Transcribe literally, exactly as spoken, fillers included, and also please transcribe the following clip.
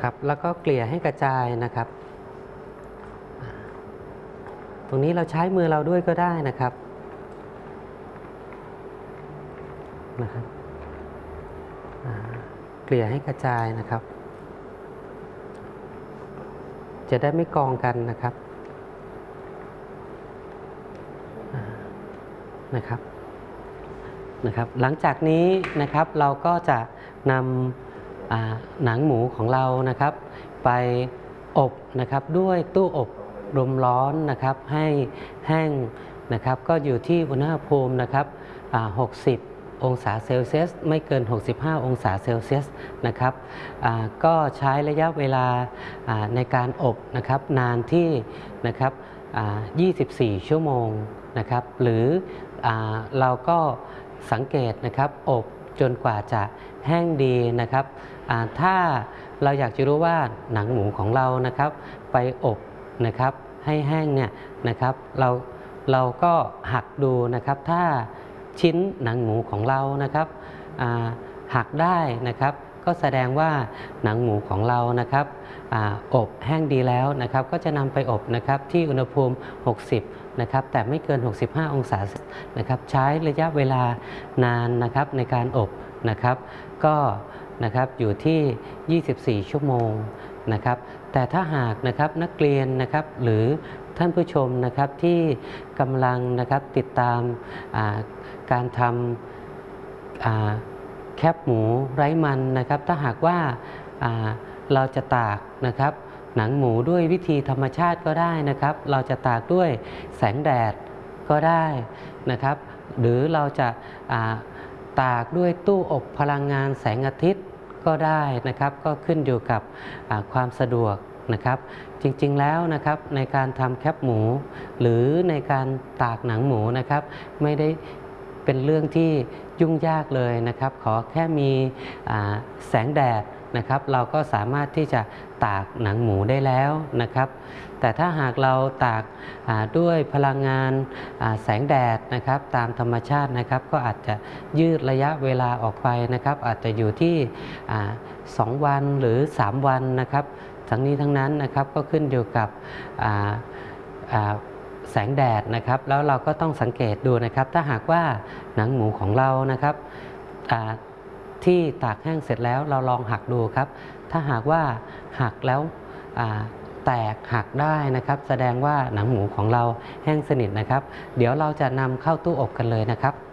ครับแล้วก็เกลี่ยให้กระจายนะครับตรงนี้เราใช้มือเราด้วยก็ได้นะครับนะครับเกลี่ยให้กระจายนะครับจะได้ไม่กองกันนะครับนะครับนะครับหลังจากนี้นะครับเราก็จะนำหนังหมูของเรานะครับไปอบนะครับด้วยตู้อบลมร้อนนะครับให้แห้งนะครับก็อยู่ที่อุณหภูมินะครับหกสิบองศาเซลเซียสไม่เกินหกสิบห้าองศาเซลเซียสนะครับก็ใช้ระยะเวลาในการอบนะครับนานที่นะครับยี่สิบสี่ชั่วโมงนะครับหรือเราก็สังเกตนะครับอบจนกว่าจะแห้งดีนะครับถ้าเราอยากจะรู้ว่าหนังหมูของเรานะครับไปอบนะครับให้แห้งเนี่ยนะครับเราเราก็หักดูนะครับถ้าชิ้นหนังหมูของเรานะครับหักได้นะครับก็แสดงว่าหนังหมูของเรานะครับอบแห้งดีแล้วนะครับก็จะนำไปอบนะครับที่อุณหภูมิหกสิบนะครับแต่ไม่เกินหกสิบห้าองศานะครับใช้ระยะเวลานานนะครับในการอบนะครับก็นะครับอยู่ที่ยี่สิบสี่ชั่วโมงนะครับแต่ถ้าหากนะครับนักเรียนนะครับหรือท่านผู้ชมนะครับที่กำลังนะครับติดตามการทำแคบหมูไร้มันนะครับถ้าหากว่าเราจะตากนะครับหนังหมูด้วยวิธีธรรมชาติก็ได้นะครับเราจะตากด้วยแสงแดดก็ได้นะครับหรือเราจะตากด้วยตู้อบพลังงานแสงอาทิตย์ก็ได้นะครับก็ขึ้นอยู่กับความสะดวกนะครับจริงๆแล้วนะครับในการทำแคบหมูหรือในการตากหนังหมูนะครับไม่ได้เป็นเรื่องที่ยุ่งยากเลยนะครับขอแค่มีแสงแดดนะครับเราก็สามารถที่จะตากหนังหมูได้แล้วนะครับแต่ถ้าหากเราตากด้วยพลังงานแสงแดดนะครับตามธรรมชาตินะครับก็อาจจะยืดระยะเวลาออกไปนะครับอาจจะอยู่ที่สองวันหรือสามวันนะครับทั้งนี้ทั้งนั้นนะครับก็ขึ้นอยู่กับแสงแดดนะครับแล้วเราก็ต้องสังเกตดูนะครับถ้าหากว่าหนังหมูของเรานะครับที่ตากแห้งเสร็จแล้วเราลองหักดูครับถ้าหากว่าหักแล้วแตกหักได้นะครับแสดงว่าหนังหมูของเราแห้งสนิทนะครับเดี๋ยวเราจะนำเข้าตู้อบกันเลยนะครับ